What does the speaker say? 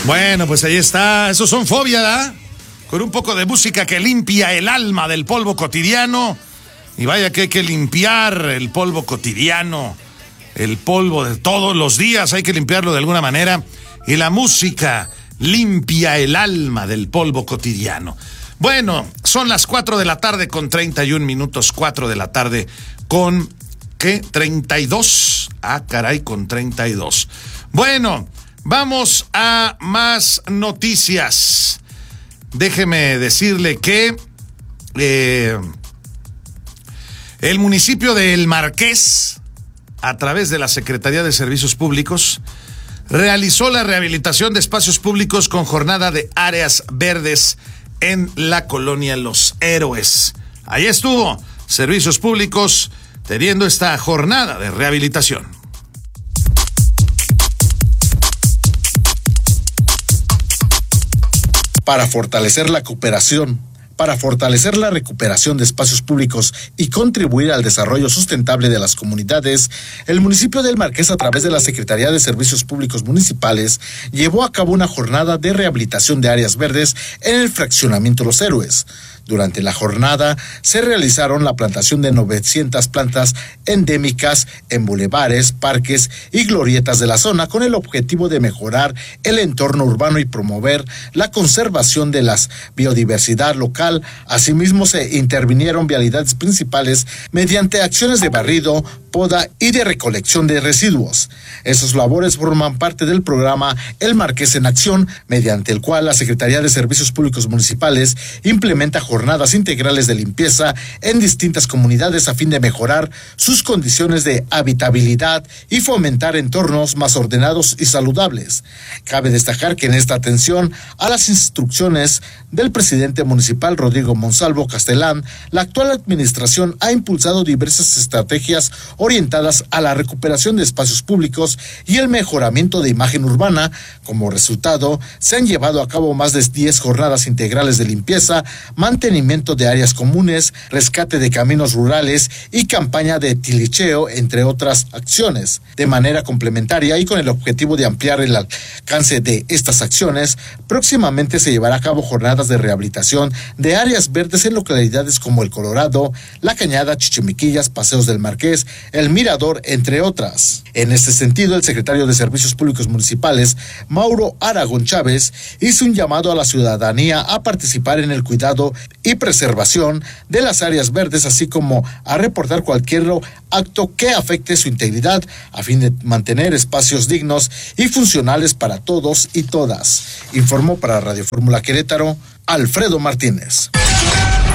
Bueno, pues ahí está. Esos son Fobia, ¿verdad? Con un poco de música que limpia el alma del polvo cotidiano. Y vaya que hay que limpiar el polvo cotidiano. El polvo de todos los días hay que limpiarlo de alguna manera. Y la música limpia el alma del polvo cotidiano. Bueno, son las 4 de la tarde con 31 minutos. 4 de la tarde con, ¿qué? 32. Ah, caray, con 32. Bueno, vamos a más noticias. Déjeme decirle que el municipio de El Marqués, a través de la Secretaría de Servicios Públicos, realizó la rehabilitación de espacios públicos con jornada de áreas verdes en la colonia Los Héroes. Ahí estuvo Servicios Públicos teniendo esta jornada de rehabilitación. Para fortalecer la recuperación de espacios públicos y contribuir al desarrollo sustentable de las comunidades, el municipio de El Marqués, a través de la Secretaría de Servicios Públicos Municipales, llevó a cabo una jornada de rehabilitación de áreas verdes en el fraccionamiento Los Héroes. Durante la jornada se realizaron la plantación de 900 plantas endémicas en bulevares, parques y glorietas de la zona, con el objetivo de mejorar el entorno urbano y promover la conservación de la biodiversidad local. Asimismo, se intervinieron vialidades principales mediante acciones de barrido, poda y de recolección de residuos. Esas labores forman parte del programa El Marqués en Acción, mediante el cual la Secretaría de Servicios Públicos Municipales implementa jornadas integrales de limpieza en distintas comunidades a fin de mejorar sus condiciones de habitabilidad y fomentar entornos más ordenados y saludables. Cabe destacar que en esta atención a las instrucciones del presidente municipal Rodrigo Monsalvo Castelán, la actual administración ha impulsado diversas estrategias orientadas a la recuperación de espacios públicos y el mejoramiento de imagen urbana. Como resultado, se han llevado a cabo más de 10 jornadas integrales de limpieza, mantenimiento de áreas comunes, rescate de caminos rurales y campaña de tilicheo, entre otras acciones. De manera complementaria y con el objetivo de ampliar el alcance de estas acciones, próximamente se llevará a cabo jornadas de rehabilitación de áreas verdes en localidades como El Colorado, La Cañada, Chichimiquillas, Paseos del Marqués, El Mirador, entre otras. En este sentido, el secretario de Servicios Públicos Municipales, Mauro Aragón Chávez, hizo un llamado a la ciudadanía a participar en el cuidado y preservación de las áreas verdes, así como a reportar cualquier acto que afecte su integridad, a fin de mantener espacios dignos y funcionales para todos y todas. Informó para Radio Fórmula Querétaro, Alfredo Martínez.